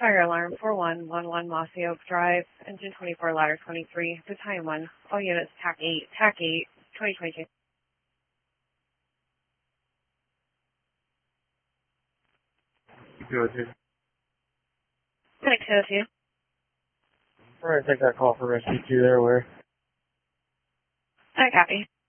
Fire alarm 4111 Mossy Oak Drive, engine 24, ladder 23, battalion 1, all units TAC 8, 2022. Good, dude. Connect to you. All right, take that call for rescue 2 there, where? I copy.